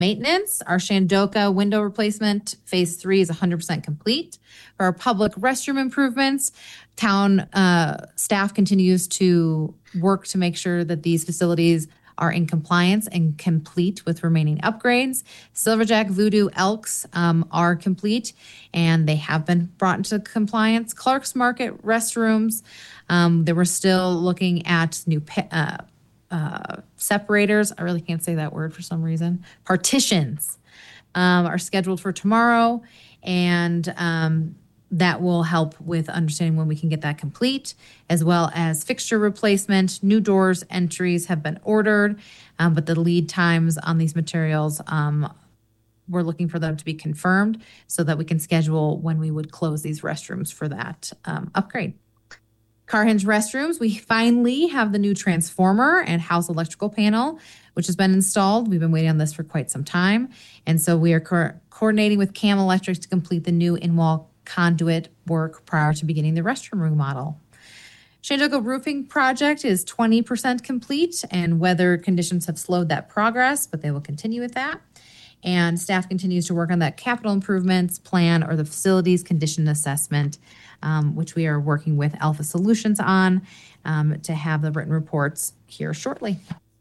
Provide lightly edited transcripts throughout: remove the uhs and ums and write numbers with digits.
Maintenance, our Shandoka window replacement, phase 3 is 100% complete. For our public restroom improvements, town staff continues to work to make sure that these facilities are in compliance and complete with remaining upgrades. Silverjack, Voodoo, Elks are complete, and they have been brought into compliance. Clark's Market restrooms, they were still looking at new separators. I really can't say that word for some reason. Partitions are scheduled for tomorrow, and that will help with understanding when we can get that complete, as well as fixture replacement. New doors entries have been ordered, but the lead times on these materials, we're looking for them to be confirmed so that we can schedule when we would close these restrooms for that upgrade. Car Hinge restrooms, we finally have the new transformer and house electrical panel, which has been installed. We've been waiting on this for quite some time. And so we are coordinating with CAM Electric to complete the new in-wall conduit work prior to beginning the restroom remodel. Shandoka roofing project is 20% complete, and weather conditions have slowed that progress, but they will continue with that. And staff continues to work on that capital improvements plan or the facilities condition assessment, which we are working with Alpha Solutions on to have the written reports here shortly.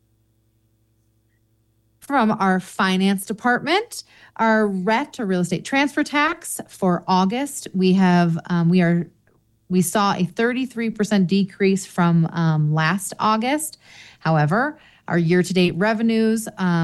From our finance department, our RET, or real estate transfer tax, for August, we saw a 33% decrease from last August. However, our year-to-date revenues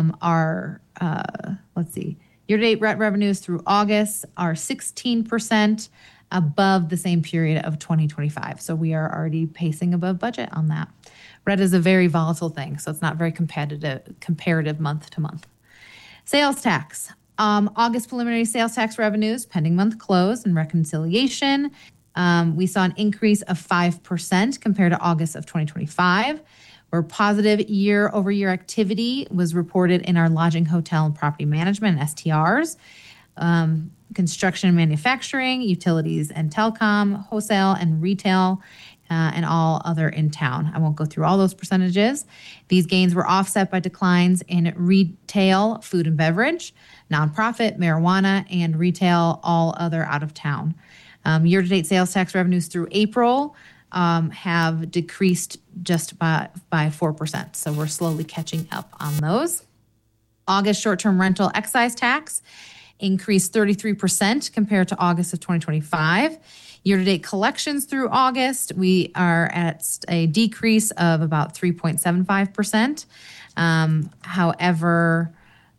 year-to-date RET revenues through August are 16% above the same period of 2025. So we are already pacing above budget on that. RET is a very volatile thing, so it's not very comparative month to month. Sales tax. August preliminary sales tax revenues, pending month close and reconciliation. We saw an increase of 5% compared to August of 2025. Where positive year-over-year activity was reported in our lodging, hotel, and property management, and STRs. Construction and manufacturing, utilities and telecom, wholesale and retail, and all other in town. I won't go through all those percentages. These gains were offset by declines in retail, food and beverage, nonprofit, marijuana, and retail, all other out of town. Year-to-date sales tax revenues through April have decreased just by 4%. So we're slowly catching up on those. August short-term rental excise tax increased 33% compared to August of 2025. Year-to-date collections through August, we are at a decrease of about 3.75%. However,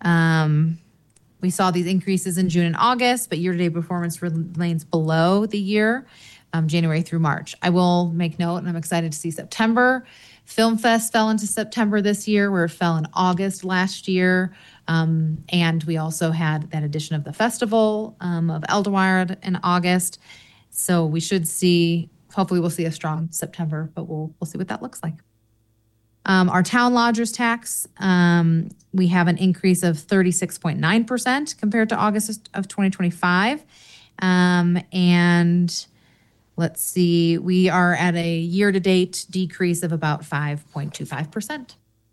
we saw these increases in June and August, but year-to-date performance remains below the year, January through March. I will make note, and I'm excited to see September. Film Fest fell into September this year, where it fell in August last year. And we also had that edition of the Festival of Eldorado in August. So we should see, hopefully we'll see a strong September, but we'll see what that looks like. Our town lodgers tax, we have an increase of 36.9% compared to August of 2025. And let's see, we are at a year-to-date decrease of about 5.25%.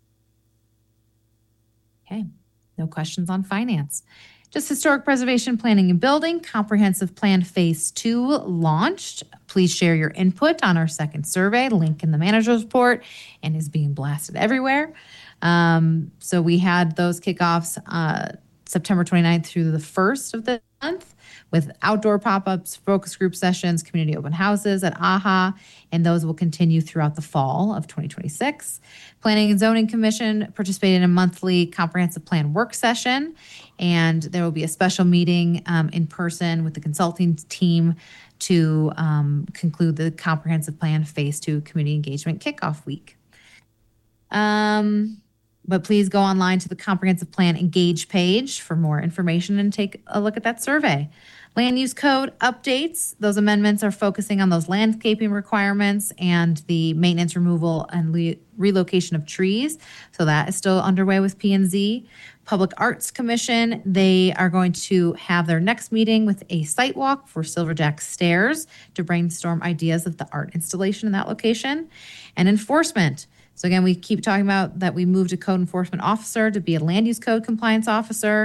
Okay, no questions on finance. Just historic preservation, planning and building, comprehensive plan phase 2 launched. Please share your input on our second survey, link in the manager's report, and is being blasted everywhere. So we had those kickoffs September 29th through the 1st of the month with outdoor pop-ups, focus group sessions, community open houses at AHA, and those will continue throughout the fall of 2026. Planning and Zoning Commission participated in a monthly comprehensive plan work session, and there will be a special meeting in person with the consulting team to conclude the comprehensive plan phase 2 community engagement kickoff week. But please go online to the Comprehensive Plan Engage page for more information and take a look at that survey. Land use code updates. Those amendments are focusing on those landscaping requirements and the maintenance, removal, and relocation of trees. So that is still underway with P&Z. Public Arts Commission, they are going to have their next meeting with a site walk for Silverjack Stairs to brainstorm ideas of the art installation in that location. And enforcement. So again, we keep talking about that we moved a code enforcement officer to be a land use code compliance officer.